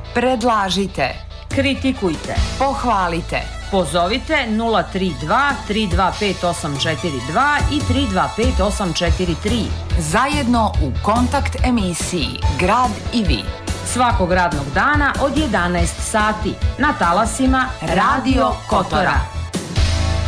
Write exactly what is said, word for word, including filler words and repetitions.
Predlažite, kritikujte, pohvalite. Pozovite nula tri dva tri dva pet osam četiri dva i tri dva pet osam četiri tri. Zajedno u kontakt emisiji Grad i vi. Svakog radnog dana od jedanaest sati na talasima Radio Kotora.